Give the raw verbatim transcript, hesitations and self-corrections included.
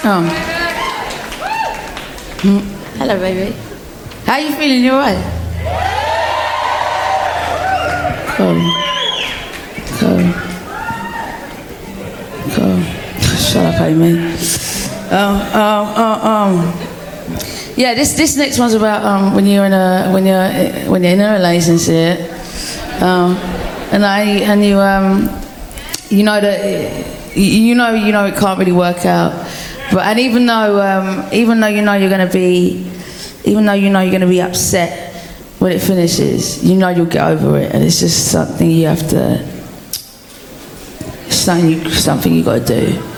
Oh. Mm. Hello, baby. How you feeling? You alright? Cool. Cool. Cool. Shut up, Amy. Um, um, um, um. Yeah, this this next one's about um when you're in a when you're when you're in a relationship, um, and I and you um you know that you know you know it can't really work out, but and even though um even though you know you're gonna be even though you know you're gonna be upset when it finishes, you know you'll get over it, and it's just something you have to something you something you got to do.